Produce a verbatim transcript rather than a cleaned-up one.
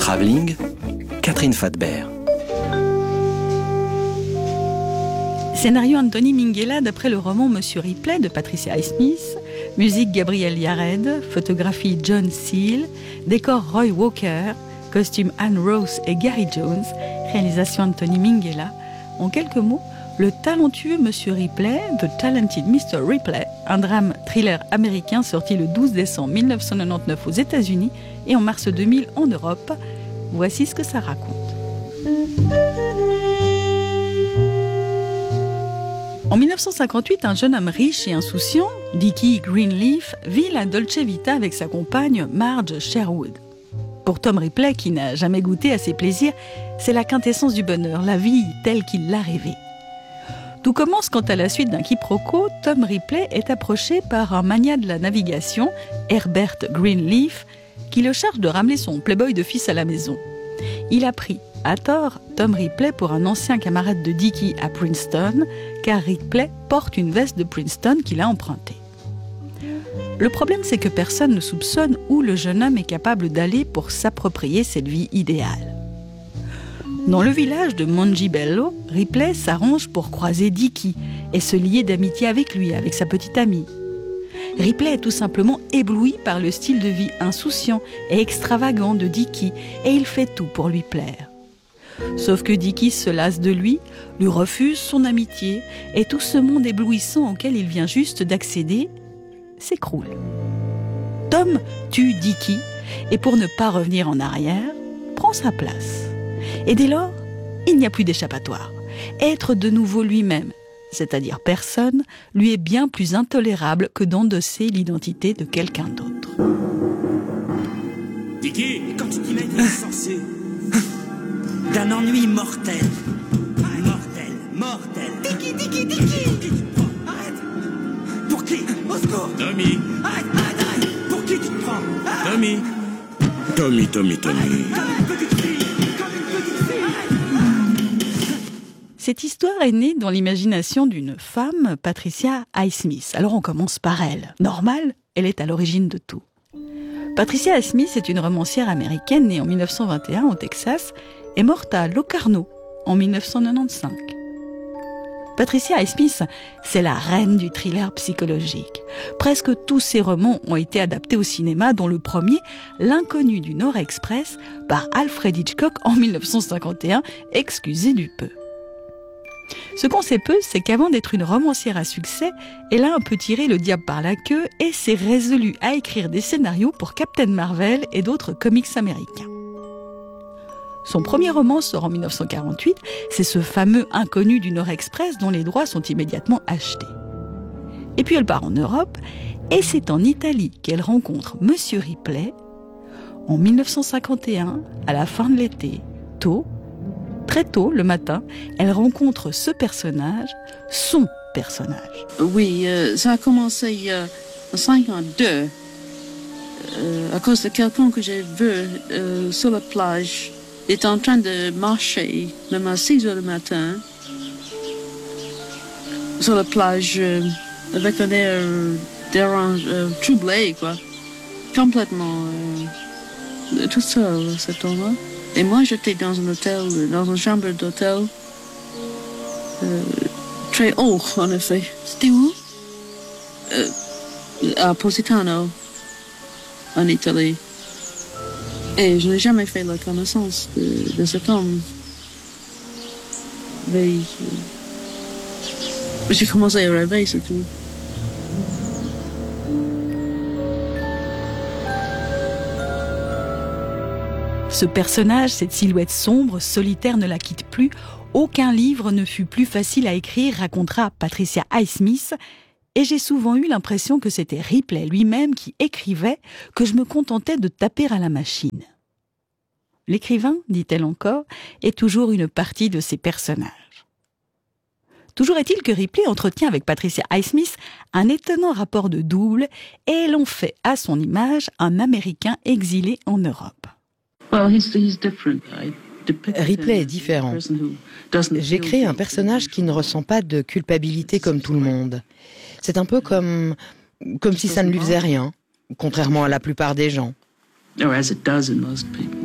Travelling, Catherine Fathbert. Scénario Anthony Minghella d'après le roman Monsieur Ripley de Patricia Highsmith, musique Gabriel Yared, photographie John Seale, décor Roy Walker, costume Anne Rose et Gary Jones, réalisation Anthony Minghella. En quelques mots, le talentueux Monsieur Ripley, The Talented mister Ripley, un drame thriller américain sorti le douze décembre mille neuf cent quatre-vingt-dix-neuf aux États-Unis et en mars deux mille en Europe. Voici ce que ça raconte. En mille neuf cent cinquante-huit, un jeune homme riche et insouciant, Dickie Greenleaf, vit la Dolce Vita avec sa compagne Marge Sherwood. Pour Tom Ripley, qui n'a jamais goûté à ses plaisirs, c'est la quintessence du bonheur, la vie telle qu'il l'a rêvée. Tout commence quand, à la suite d'un quiproquo, Tom Ripley est approché par un magnat de la navigation, Herbert Greenleaf, qui le charge de ramener son playboy de fils à la maison. Il a pris, à tort, Tom Ripley pour un ancien camarade de Dickie à Princeton, car Ripley porte une veste de Princeton qu'il a empruntée. Le problème, c'est que personne ne soupçonne où le jeune homme est capable d'aller pour s'approprier cette vie idéale. Dans le village de Mongibello, Ripley s'arrange pour croiser Dickie et se lier d'amitié avec lui, avec sa petite amie. Ripley est tout simplement ébloui par le style de vie insouciant et extravagant de Dickie et il fait tout pour lui plaire. Sauf que Dickie se lasse de lui, lui refuse son amitié et tout ce monde éblouissant auquel il vient juste d'accéder s'écroule. Tom tue Dickie et pour ne pas revenir en arrière, prend sa place. Et dès lors, il n'y a plus d'échappatoire. Être de nouveau lui-même, c'est-à-dire personne, lui est bien plus intolérable que d'endosser l'identité de quelqu'un d'autre. Dickie, quand tu t'y mets, t'es censé d'un ennui mortel. Mortel, mortel. Dickie, Dickie, Dickie. Arrête. Pour qui? Au secours. Tommy. Arrête, arrête, arrête. Pour qui tu te prends? Tommy. Tommy, Tommy, Tommy. Arrête, petite fille. Comme une petite fille. Cette histoire est née dans l'imagination d'une femme, Patricia Highsmith. Alors on commence par elle. Normal, elle est à l'origine de tout. Patricia Highsmith est une romancière américaine née en mille neuf cent vingt et un au Texas et morte à Locarno en mille neuf cent quatre-vingt-quinze. Patricia Highsmith, c'est la reine du thriller psychologique. Presque tous ses romans ont été adaptés au cinéma, dont le premier, L'inconnu du Nord Express, par Alfred Hitchcock en mille neuf cent cinquante et un, excusez du peu. Ce qu'on sait peu, c'est qu'avant d'être une romancière à succès, elle a un peu tiré le diable par la queue et s'est résolue à écrire des scénarios pour Captain Marvel et d'autres comics américains. Son premier roman sort en mille neuf cent quarante-huit, c'est ce fameux Inconnu du Nord Express dont les droits sont immédiatement achetés. Et puis elle part en Europe, et c'est en Italie qu'elle rencontre Monsieur Ripley, en mille neuf cent cinquante et un, à la fin de l'été, tôt, très tôt le matin, elle rencontre ce personnage, son personnage. Oui, euh, ça a commencé euh, en cinquante-deux, euh, à cause de quelqu'un que j'ai vu euh, sur la plage. Il était en train de marcher, même à six heures du matin, sur la plage, euh, avec un air euh, dérange, euh, troublé, quoi. Complètement euh, tout seul, cet homme-là. Et moi, j'étais dans un hôtel, dans une chambre d'hôtel, euh, très haut, en effet. C'était où? euh, À Positano, en Italie. Et je n'ai jamais fait la connaissance de, de cet homme. Mais euh, j'ai commencé à rêver, c'est tout. Ce personnage, cette silhouette sombre, solitaire, ne la quitte plus. Aucun livre ne fut plus facile à écrire, racontera Patricia Highsmith. Et j'ai souvent eu l'impression que c'était Ripley lui-même qui écrivait, que je me contentais de taper à la machine. L'écrivain, dit-elle encore, est toujours une partie de ses personnages. Toujours est-il que Ripley entretient avec Patricia Highsmith un étonnant rapport de double et elle en fait à son image un Américain exilé en Europe. Ripley est différent. J'ai créé un personnage qui ne ressent pas de culpabilité comme tout le monde. C'est un peu comme, comme si ça ne lui faisait rien, contrairement à la plupart des gens.